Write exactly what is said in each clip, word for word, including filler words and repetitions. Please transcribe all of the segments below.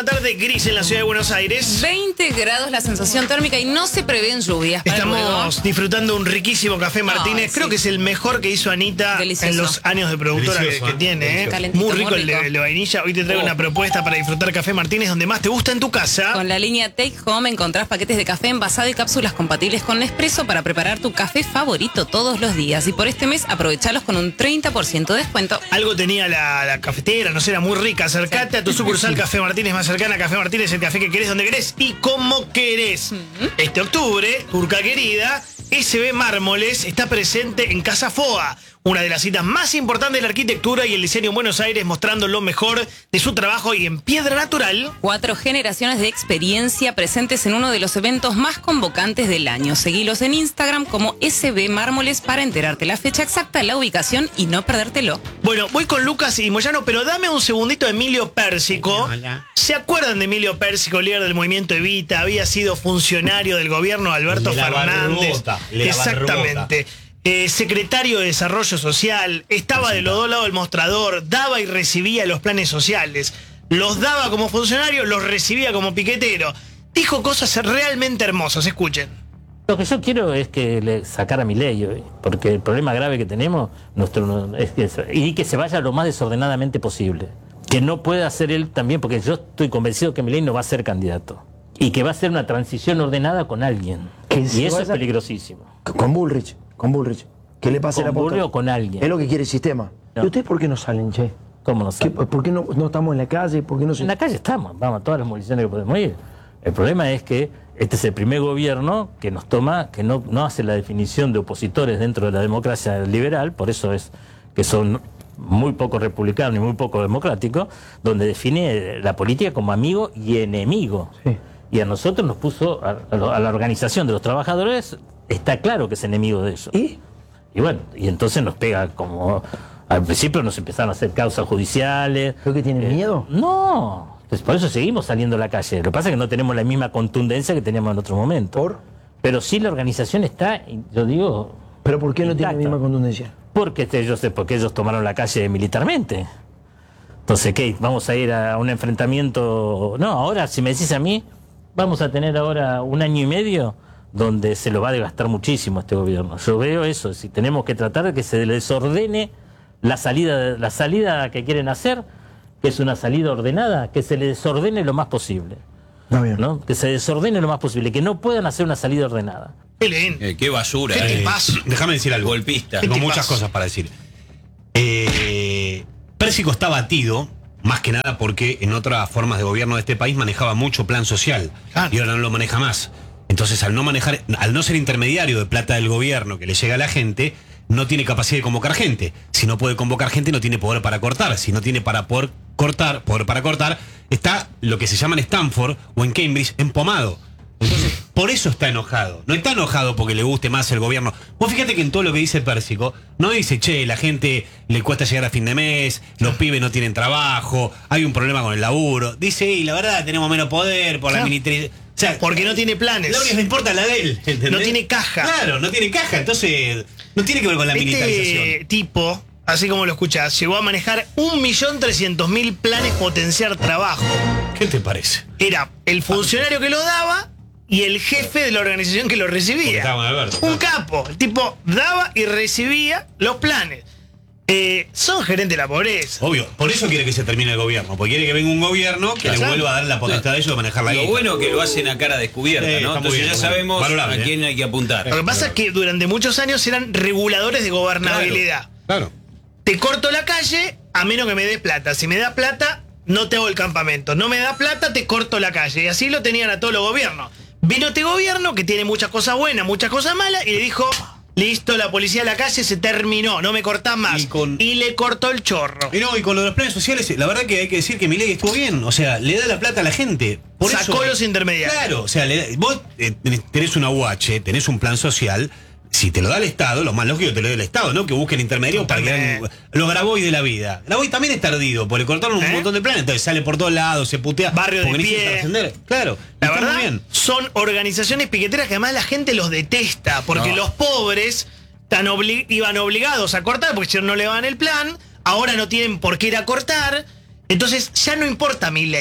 Tarde gris en la ciudad de Buenos Aires. veinte grados la sensación térmica y no se prevén lluvias. Para Estamos luego. disfrutando un riquísimo café Martínez. Ay, Creo sí. que es el mejor que hizo Anita Delicioso. en los años de productora que, que tiene. ¿eh? Calentito, Muy rico, muy el de, rico. el de vainilla. Hoy te traigo Oh. una propuesta para disfrutar café Martínez donde más te gusta en tu casa. Con la línea Take Home encontrás paquetes de café envasado y cápsulas compatibles con Nespresso para preparar tu café favorito todos los días. Y por este mes aprovechalos con un treinta por ciento de descuento. Algo tenía la, la cafetera, no sé, era muy rica. Acercate a tu sucursal Café Martínez más cercana. Café Martínez, el café que querés, donde querés y como querés. Este octubre, Urca querida, S B Mármoles está presente en Casa Foa, una de las citas más importantes de la arquitectura y el diseño en Buenos Aires, mostrando lo mejor de su trabajo y en piedra natural. Cuatro generaciones de experiencia presentes en uno de los eventos más convocantes del año. Seguilos en Instagram como S B Mármoles para enterarte la fecha exacta, la ubicación y no perdértelo. Bueno, voy con Lucas y Moyano, pero dame un segundito de Emilio Pérsico. Hola. ¿Se acuerdan de Emilio Pérsico, líder del movimiento Evita? Había sido funcionario del gobierno de Alberto El de la Fernández. barbota, el de la Exactamente. Eh, secretario de Desarrollo Social, estaba de los dos lados del mostrador, daba y recibía los planes sociales. Los daba como funcionario, los recibía como piquetero. Dijo cosas realmente hermosas, escuchen. Lo que yo quiero es que le sacara a Milei hoy, porque el problema grave que tenemos nuestro, es que, y que se vaya lo más desordenadamente posible. Que no pueda hacer él también, porque yo estoy convencido que Milei no va a ser candidato. Y que va a ser una transición ordenada con alguien. Que Y se eso vaya- es peligrosísimo. Con Bullrich, con Bullrich. Que le pase ¿Con la posta. Bullrich o con alguien? Es lo que quiere el sistema. No. ¿Y ustedes por qué no salen, che? ¿Cómo no ¿Qué- sabe? ¿Por qué no, no estamos en la calle? ¿Por qué no se... En la calle estamos, vamos a todas las movilizaciones que podemos ir. El problema es que este es el primer gobierno que nos toma, que no, no hace la definición de opositores dentro de la democracia liberal, por eso es que son muy poco republicanos y muy poco democráticos, donde define la política como amigo y enemigo. Sí. Y a nosotros nos puso, a, a lo- a la organización de los trabajadores, está claro que es enemigo de eso. ¿Y? Y bueno, y entonces nos pega como... Al principio nos empezaron a hacer causas judiciales. ¿Creo que tienen Eh, miedo? No, pues por eso seguimos saliendo a la calle. Lo que pasa es que no tenemos la misma contundencia que teníamos en otro momento. ¿Por? Pero sí la organización está, y yo digo, ¿Pero por qué no tiene la intacta. misma contundencia? Porque este, ellos, porque ellos tomaron la calle militarmente. Entonces, ¿qué? ¿Vamos a ir a un enfrentamiento? No, ahora, si me decís a mí, vamos a tener ahora un año y medio donde se lo va a desgastar muchísimo este gobierno. Yo veo eso, si tenemos que tratar de que se les ordene la salida, la salida que quieren hacer, que es una salida ordenada, que se les desordene lo más posible, Está bien. ¿no? Que se desordene lo más posible, que no puedan hacer una salida ordenada. Belén. Eh, qué basura. ¿Qué eh. tipazo? Déjame decir algo. ¿Qué Golpista. Tengo tipazo? muchas cosas para decir. Eh, Pérsico está batido, más que nada porque en otras formas de gobierno de este país manejaba mucho plan social. Claro. Y ahora no lo maneja más. Entonces, al no manejar, al no ser intermediario de plata del gobierno que le llega a la gente, no tiene capacidad de convocar gente. Si no puede convocar gente, no tiene poder para cortar. Si no tiene para poder cortar, poder para cortar, está lo que se llama en Stanford o en Cambridge empomado. Entonces, por eso está enojado. No está enojado porque le guste más el gobierno. Vos fíjate que en todo lo que dice Pérsico, no dice, che, la gente le cuesta llegar a fin de mes, los pibes no tienen trabajo, hay un problema con el laburo. Dice, y la verdad, tenemos menos poder por la Claro. militarización. O sea, Porque no tiene planes. la única que le importa es la de él. ¿entendés? No tiene caja. Claro, no tiene caja. Entonces, no tiene que ver con la Este militarización. tipo, así como lo escuchás, llegó a manejar un millón trescientos mil planes potenciar trabajo. ¿Qué te parece? Era el funcionario que lo daba y el jefe de la organización que lo Porque recibía. estaba con Alberto, Un claro. capo. El tipo daba y recibía los planes. Eh, son gerentes de la pobreza. Obvio, por eso quiere que se termine el gobierno, porque quiere que venga un gobierno que le Claro. vuelva a dar la potestad de ellos de manejar la Lo guita. bueno que lo hacen a cara descubierta, Eh, ¿no? está muy Entonces bien, ya está muy bien. sabemos Valorable, a quién ¿eh? hay que apuntar. Lo que pasa es que durante muchos años eran reguladores de gobernabilidad. Claro. Te corto la calle a menos que me des plata. Si me das plata, no te hago el campamento. No me da plata, te corto la calle. Y así lo tenían a todos los gobiernos. Vino este gobierno que tiene muchas cosas buenas, muchas cosas malas, y le dijo, listo, la policía de la calle se terminó, no me cortás más. Y con- Y le cortó el chorro. Y no, y con lo de los planes sociales, la verdad que hay que decir que Milei estuvo bien. O sea, le da la plata a la gente. Por Sacó eso, los intermediarios. Claro, o sea, le da- vos eh, tenés- tenés una U H, tenés un plan social. Si te lo da el Estado, lo más lógico es que te lo dé el Estado, ¿no? Que busquen intermediarios para que hagan los Grabois de la vida. Grabois también está ardido, porque le cortaron un ¿Eh? montón de planes, entonces sale por todos lados, se putea. Barrio de porque necesita pie. trascender. Claro, La está muy verdad, bien. son organizaciones piqueteras que además la gente los detesta, porque No. los pobres tan obli- iban obligados a cortar, porque si no le van el plan, ahora no tienen por qué ir a cortar, entonces ya no importa mi ley.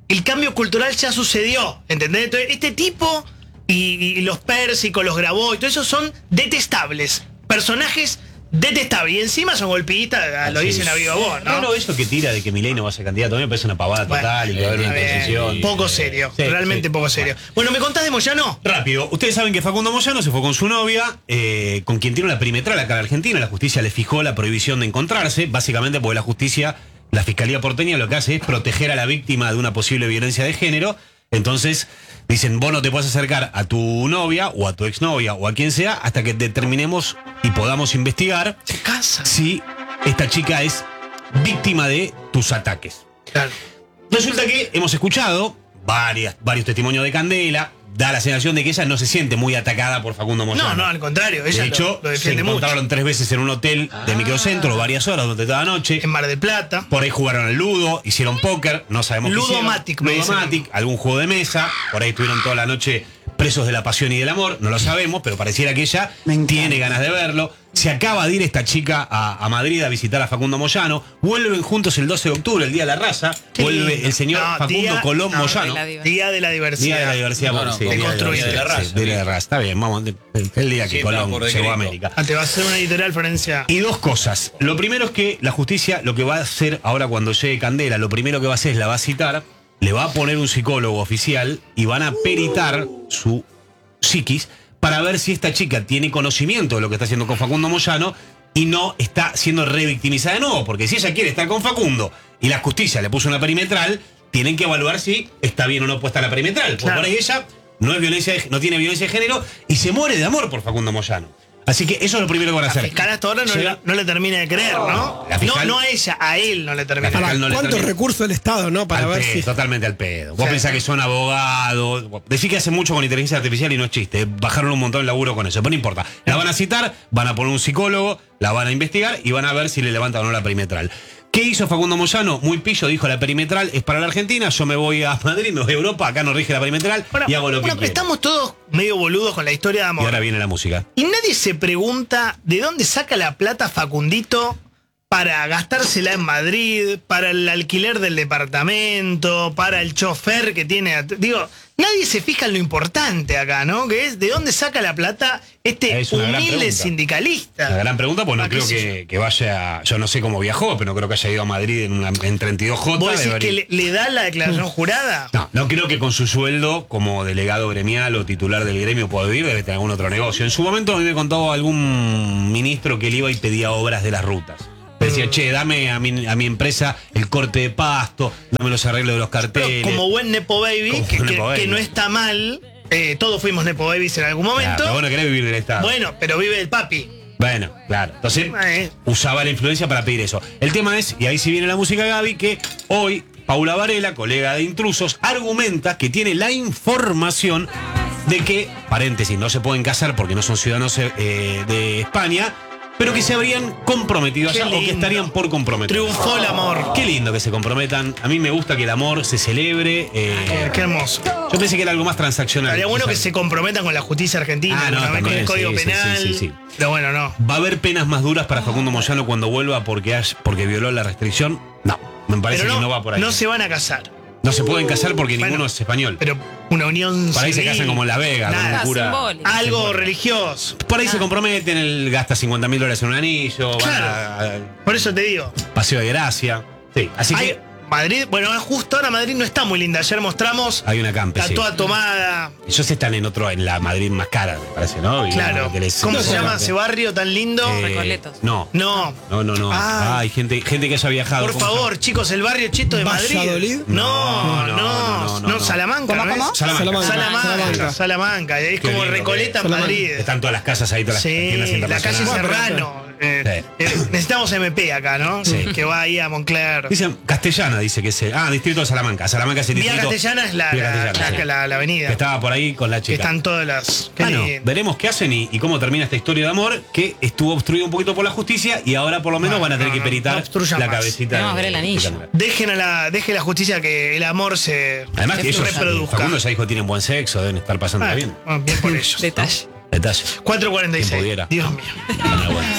el cambio cultural ya sucedió, ¿entendés? Entonces, este tipo y, y los Pérsicos, los Grabó y todo eso son detestables. Personajes detestables. Y encima son golpistas, lo Sí. dicen a viva voz, ¿no? No, no, eso que tira de que Milei no va a ser candidato, a mí me parece una pavada Bueno, total y que va a haber una está bien. imposición. Poco serio, Sí, realmente sí. poco serio. Bueno, ¿me contás de Moyano? Rápido, ustedes saben que Facundo Moyano se fue con su novia, eh, con quien tiene una perimetral acá en Argentina. La justicia le fijó la prohibición de encontrarse, básicamente porque la justicia, la Fiscalía porteña lo que hace es proteger a la víctima de una posible violencia de género. Entonces dicen, vos no te puedes acercar a tu novia o a tu exnovia o a quien sea hasta que determinemos y podamos investigar Se casa. si esta chica es víctima de tus ataques. Claro. Resulta que hemos escuchado varias, varios testimonios de Candela. Da la sensación de que ella no se siente muy atacada por Facundo Moyano. No, no, al contrario, ella De hecho, lo, lo se defiende mucho. encontraron tres veces en un hotel de microcentro, varias horas, durante toda la noche. En Mar del Plata. Por ahí jugaron al ludo, hicieron póker, no sabemos qué hicieron. Ludomatic, me dicen. Ludomatic, algún juego de mesa. Por ahí estuvieron toda la noche presos de la pasión y del amor, no lo sabemos, pero pareciera que ella tiene ganas de verlo. Se acaba de ir esta chica a, a Madrid a visitar a Facundo Moyano. Vuelven juntos el doce de octubre, el Día de la Raza. Qué Vuelve lindo. el señor No, Facundo día- Colón no, Moyano. de la diversidad. Día de la diversidad. Día de la diversidad, No, bueno, no, sí, de Día construir. de la de la raza. raza, Sí, Día de la bien. raza, está bien, vamos, el, el día que Sí, Colón por llegó decreto. a América. Ah, te va a hacer una editorial, Florencia. Y dos cosas. Lo primero es que la justicia lo que va a hacer ahora cuando llegue Candela, lo primero que va a hacer es la va a citar, le va a poner un psicólogo oficial y van a peritar su psiquis para ver si esta chica tiene conocimiento de lo que está haciendo con Facundo Moyano y no está siendo revictimizada de nuevo. Porque si ella quiere estar con Facundo y la justicia le puso una perimetral, tienen que evaluar si está bien o no puesta la perimetral. Porque Claro. por ahí ella no, es violencia de- no tiene violencia de género y se muere de amor por Facundo Moyano. Así que eso es lo primero que van a La hacer. fiscal hasta ahora no, Llega- le, no le termina de creer, ¿no? La fiscal- no, no a ella, a él no le termina. La de fiscal no le ¿Cuántos termina. recursos del Estado, no? Para Al ver pedo, si. totalmente al pedo. Vos Sí. pensás que son abogados. Decís que hace mucho con inteligencia artificial y no es chiste. Bajaron un montón de laburo con eso. Pero no importa. La van a citar, van a poner un psicólogo, la van a investigar y van a ver si le levanta o no la perimetral. ¿Qué hizo Facundo Moyano? Muy pillo, dijo la perimetral es para la Argentina, yo me voy a Madrid, me voy a Europa, acá no rige la perimetral Ahora, y hago lo que bueno, quiero. estamos todos medio boludos con la historia de Y amor. ahora viene la música. Y nadie se pregunta de dónde saca la plata Facundito para gastársela en Madrid, para el alquiler del departamento, para el chofer que tiene. at- Digo, nadie se fija en lo importante acá, ¿no? Que es de dónde saca la plata este Es una gran humilde pregunta. sindicalista. La gran pregunta, pues no Ah, qué creo sé que, que vaya. Yo no sé cómo viajó, pero no creo que haya ido a Madrid en, una, en treinta y dos J. ¿Vos decís debería- que le, le da la declaración jurada? No, no creo que con su sueldo como delegado gremial o titular del gremio pueda vivir, debe tener algún otro negocio. En su momento a mí me contó algún ministro que él iba y pedía obras de las rutas. Le decía, che, dame a mi, a mi empresa el corte de pasto, dame los arreglos de los Pero carteles. como buen Nepo Baby, Como que, buen que- Nepo Baby. que no está mal, eh, todos fuimos Nepo Babies en algún Claro, momento. pero vos no querés vivir del Estado. Bueno, pero vive el papi. Bueno, claro. Entonces, Eh. usaba la influencia para pedir eso. El tema es, y ahí sí viene la música de Gaby, que hoy Paula Varela, colega de Intrusos, argumenta que tiene la información de que, paréntesis, no se pueden casar porque no son ciudadanos eh, de España, pero que se habrían comprometido Qué allá o que lindo. estarían por comprometer. Triunfó el amor. Qué lindo que se comprometan. A mí me gusta que el amor se celebre. eh, Eh, qué hermoso. yo pensé que era algo más transaccional. Estaría bueno O sea, que se comprometan con la justicia argentina, Ah, no, con, con también, el Código sí, sí, Penal. sí, sí, sí. Pero bueno, no. ¿Va a haber penas más duras para Facundo Moyano cuando vuelva porque, hay- porque violó la restricción? No, me parece Pero que no, no va por ahí. no se van a casar. No se pueden casar porque Bueno, ninguno es español. Pero una unión Por ahí se civil, casan como en La Vega, con nada, un cura. simbólico. algo religioso. Por ahí se comprometen, él gasta cincuenta mil dólares en un anillo, van Claro. a, Por eso te digo. a Paseo de Gracia. Sí, así Hay- que Madrid, bueno, justo ahora Madrid no está muy linda. Ayer mostramos. hay una campe, Está sí. toda tomada. Ellos están en otro, en la Madrid más cara, me parece, ¿no? Y Claro. no, que les- ¿Cómo se no, llama no, ese barrio tan lindo? eh, Recoletos. No. No. No, no, no. Ah. Ah, hay gente, gente que haya viajado. Por ¿Cómo se favor, chicos, el barrio cheto de Madrid. ¿Valladolid? No, no, No, no, no, no, no, no. Salamanca, ¿Cómo, ¿no es? cómo? Salamanca. Salamanca. Salamanca, Salamanca. Salamanca, y ahí es Qué como lindo Recoleta en que es. Madrid. Están todas las casas ahí, todas las tiendas Sí, la calle internacionales. Serrano. Eh, Sí. eh, necesitamos M P acá, ¿no? Sí. Que va ahí a Moncler. Dicen Castellana, dice que es el. Ah, distrito de Salamanca. Salamanca es el Vía distrito. Castellana es la, Vía la, Castellana, la- sí. la- la avenida. Que estaba por ahí con la Que chica. están todas las. Qué Bueno, lindo. veremos qué hacen y, y cómo termina esta historia de amor que estuvo obstruida un poquito por la justicia y ahora por lo menos No, van a tener no, que no, peritar no obstruyan la más. cabecita. Vamos a de- ver el de anillo. Candela. Dejen a la, deje la justicia que el amor se, Además que se ellos, reproduzca. Facundo ya dijo, tienen buen sexo, deben estar pasando Ah, bien. bueno, bien por ellos. Detalle. Detalle. cuatro cuarenta y Quien seis. pudiera. Dios mío. Bueno, bueno.